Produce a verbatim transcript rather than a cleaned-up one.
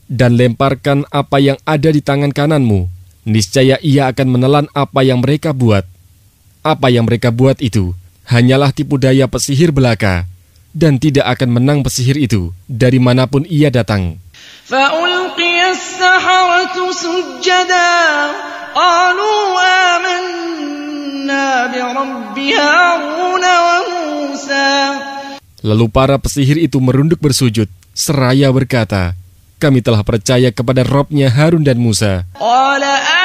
dan lemparkan apa yang ada di tangan kananmu. Niscaya ia akan menelan apa yang mereka buat. Apa yang mereka buat itu hanyalah tipu daya pesihir belaka, dan tidak akan menang pesihir itu dari manapun ia datang. فَأُلْقِيَ السَّحَرَةُ سُجَّدًا قَالُوا آمَنَّا بِرَبِّ هَارُونَ وَمُوسَى. Lalu para pesihir itu merunduk bersujud, seraya berkata, kami telah percaya kepada Robnya Harun dan Musa.